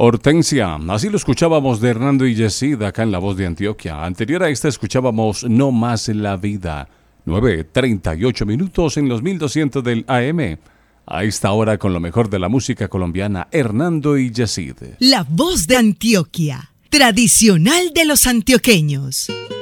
Hortensia, así lo escuchábamos de Hernando y Yesid acá en La Voz de Antioquia. Anterior a esta escuchábamos No Más la Vida, 9:38 minutos en los 1200 del AM. A esta hora con lo mejor de la música colombiana, Hernando y Yesid. La Voz de Antioquia, tradicional de los antioqueños.